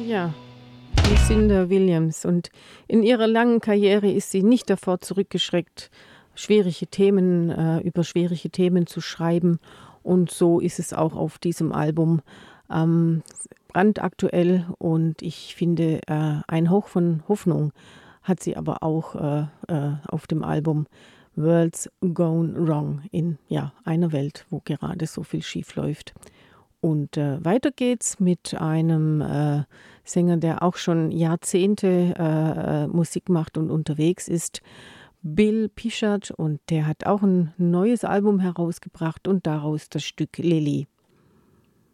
Ja, Lucinda Williams. Und in ihrer langen Karriere ist sie nicht davor zurückgeschreckt, über schwierige Themen zu schreiben. Und so ist es auch auf diesem Album ähm, brandaktuell. Und ich finde, ein Hauch von Hoffnung hat sie aber auch auf dem Album World's Gone Wrong in einer Welt, wo gerade so viel schief läuft. Und weiter geht's mit einem Sänger, der auch schon Jahrzehnte Musik macht und unterwegs ist, Bill Pichard. Und der hat auch ein neues Album herausgebracht und daraus das Stück Lily.